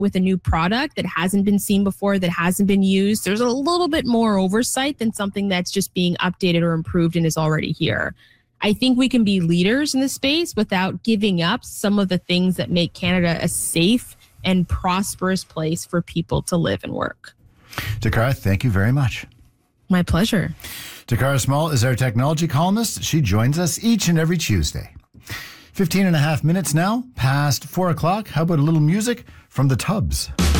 with a new product that hasn't been seen before, that hasn't been used, there's a little bit more oversight than something that's just being updated or improved and is already here. I think we can be leaders in the space without giving up some of the things that make Canada a safe and prosperous place for people to live and work. Takara, thank you very much. My pleasure. Takara Small is our technology columnist. She joins us each and every Tuesday. 15 and a half minutes now, past 4 o'clock. How about a little music from the Tubs?